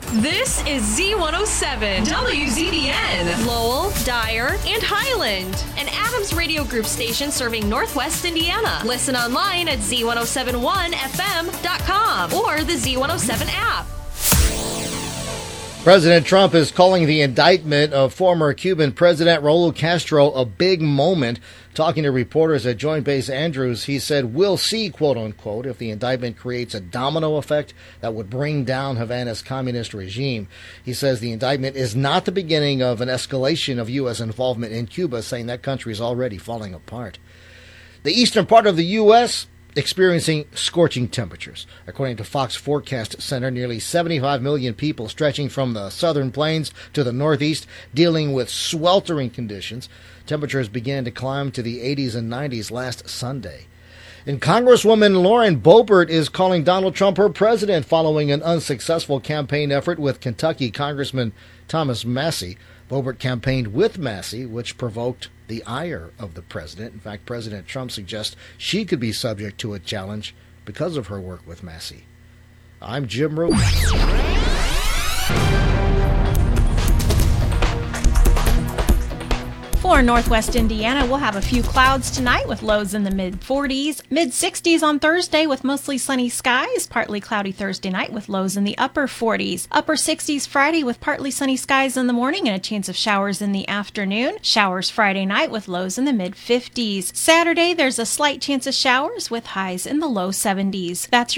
This is Z107, WZDN, Lowell, Dyer, and Highland, an Adams Radio Group station serving Northwest Indiana. Listen online at Z1071FM.com or the Z107 app. President Trump is calling the indictment of former Cuban President Raul Castro a big moment. Talking to reporters at Joint Base Andrews, he said, "We'll see, quote unquote, if the indictment creates a domino effect that would bring down Havana's communist regime." He says the indictment is not the beginning of an escalation of U.S. involvement in Cuba, saying that country is already falling apart. The eastern part of the U.S. experiencing scorching temperatures. According to Fox Forecast Center, nearly 75 million people stretching from the southern plains to the northeast dealing with sweltering conditions. Temperatures began to climb to the 80s and 90s last Sunday. And Congresswoman Lauren Boebert is calling Donald Trump her president following an unsuccessful campaign effort with Kentucky Congressman Thomas Massie. Boebert campaigned with Massie, which provoked the ire of the president. In fact, President Trump suggests she could be subject to a challenge because of her work with Massie. I'm Jim Root. For Northwest Indiana, we'll have a few clouds tonight with lows in the mid-40s, mid-60s on Thursday with mostly sunny skies, partly cloudy Thursday night with lows in the upper 40s, upper 60s Friday with partly sunny skies in the morning and a chance of showers in the afternoon, showers Friday night with lows in the mid-50s. Saturday, there's a slight chance of showers with highs in the low 70s. That's your